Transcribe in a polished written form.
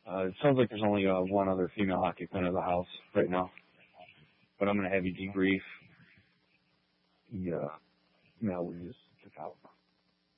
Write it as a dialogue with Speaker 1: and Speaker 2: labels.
Speaker 1: It sounds like there's only one other female occupant of the house right now, but I'm going to have you debrief the male we just took out.